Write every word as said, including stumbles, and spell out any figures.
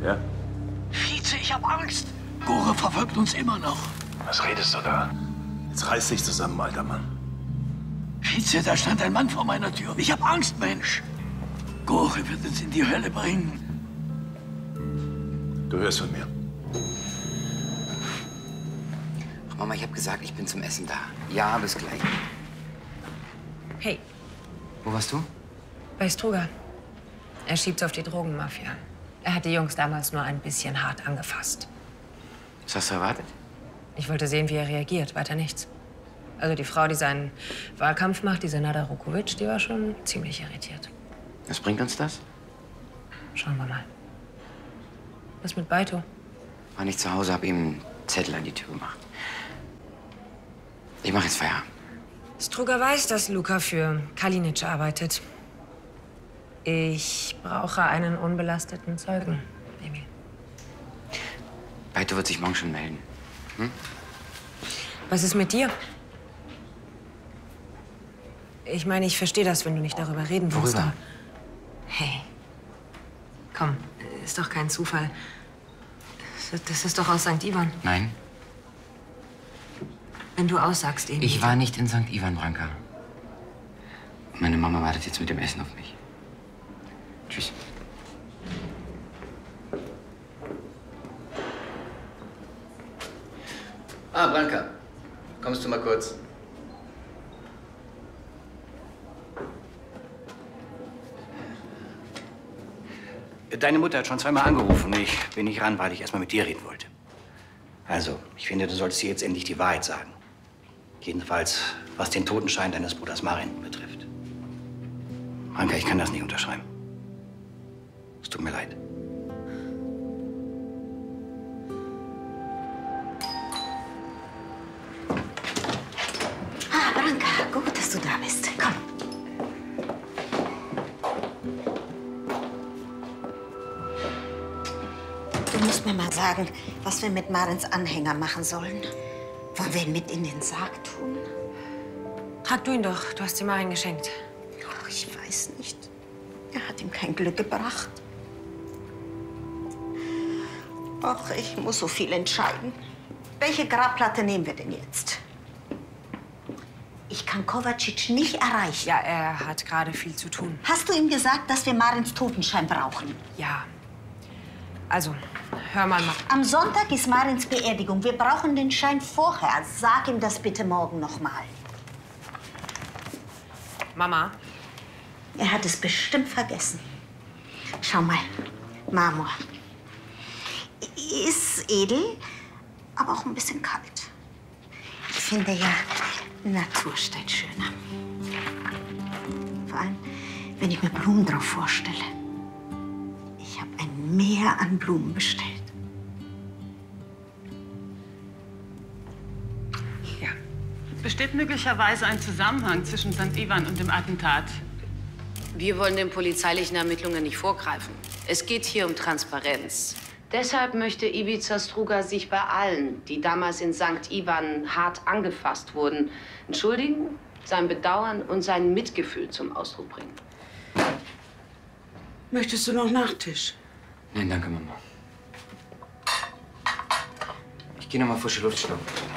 Ja? Vize, ich hab Angst. Gore verfolgt uns immer noch. Was redest du da? Jetzt reiß dich zusammen, alter Mann. Vize, da stand ein Mann vor meiner Tür. Ich hab Angst, Mensch. Gore wird uns in die Hölle bringen. Du hörst von mir. Ach, Mama, ich hab gesagt, ich bin zum Essen da. Ja, bis gleich. Hey. Wo warst du? Bei Struga. Er schiebt's auf die Drogenmafia. Er hat die Jungs damals nur ein bisschen hart angefasst. Was hast du erwartet? Ich wollte sehen, wie er reagiert, weiter nichts. Also die Frau, die seinen Wahlkampf macht, diese Nada Rukovic, die war schon ziemlich irritiert. Was bringt uns das? Schauen wir mal. Was mit Baito? War nicht zu Hause, hab ihm einen Zettel an die Tür gemacht. Ich mach jetzt Feierabend. Struga weiß, dass Luka für Kalinic arbeitet. Ich brauche einen unbelasteten Zeugen, Emil. Baito wird sich morgen schon melden. Hm? Was ist mit dir? Ich meine, ich verstehe das, wenn du nicht darüber reden willst. Worüber? Hey, komm, ist doch kein Zufall. Das ist doch aus Sankt Ivan. Nein, Wenn du aussagst, Emil. ich war nicht in Sankt Ivan, Branka. Meine Mama wartet jetzt mit dem Essen auf mich. Tschüss. Ah, Branka. Kommst du mal kurz? Deine Mutter hat schon zweimal angerufen. Ich bin nicht ran, weil ich erst mal mit dir reden wollte. Also, ich finde, du solltest ihr jetzt endlich die Wahrheit sagen. Jedenfalls, was den Totenschein deines Bruders Marin betrifft. Branka, ich kann das nicht unterschreiben. Es tut mir leid. Ah, Branka, gut, dass du da bist. Komm. Du musst mir mal sagen, was wir mit Marins Anhänger machen sollen. Wollen wir ihn mit in den Sarg tun? Trag du ihn doch. Du hast ihm Marin geschenkt. Ach, ich weiß nicht. Er hat ihm kein Glück gebracht. Ach, ich muss so viel entscheiden. Welche Grabplatte nehmen wir denn jetzt? Ich kann Kovacic nicht erreichen. Ja, er hat gerade viel zu tun. Hast du ihm gesagt, dass wir Marins Totenschein brauchen? Ja. Also, hör mal, Ma Am Sonntag ist Marins Beerdigung. Wir brauchen den Schein vorher. Sag ihm das bitte morgen noch mal. Mama. Er hat es bestimmt vergessen. Schau mal, Marmor. Ist edel, aber auch ein bisschen kalt. Ich finde ja Naturstein schöner. Vor allem, wenn ich mir Blumen drauf vorstelle. Ich habe ein Meer an Blumen bestellt. Ja. Besteht möglicherweise ein Zusammenhang zwischen Sankt Ivan und dem Attentat? Wir wollen den polizeilichen Ermittlungen nicht vorgreifen. Es geht hier um Transparenz. Deshalb möchte Ivica Struga sich bei allen, die damals in Sankt Ivan hart angefasst wurden, entschuldigen, sein Bedauern und sein Mitgefühl zum Ausdruck bringen. Möchtest du noch Nachtisch? Nein, danke, Mama. Ich gehe noch mal frische Luft schnappen.